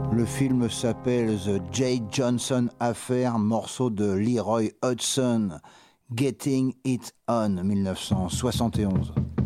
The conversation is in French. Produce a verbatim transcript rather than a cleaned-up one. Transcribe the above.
Le film s'appelle The Jay Johnson Affair, morceau de Leroy Hudson, Getting It On, mille neuf cent soixante et onze.